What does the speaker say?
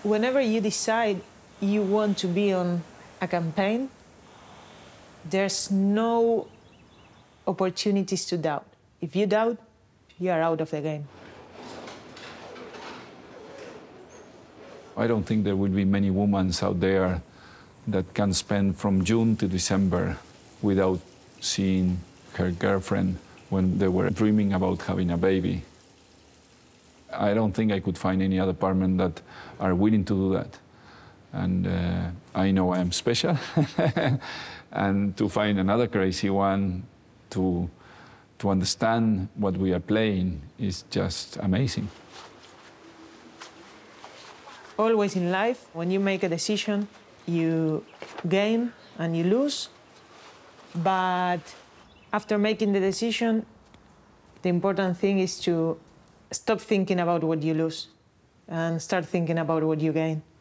Whenever you decide you want to be on a campaign, there's no opportunities to doubt. If you doubt, you are out of the game. I don't think there will be many women out there that can spend from June to December without seeing her girlfriend when they were dreaming about having a baby. I don't think I could find any other partner that are willing to do that. And I know I'm special. And to find another crazy one to understand what we are playing is just amazing. Always in life, when you make a decision, you gain and you lose. But after making the decision, the important thing is to stop thinking about what you lose and start thinking about what you gain.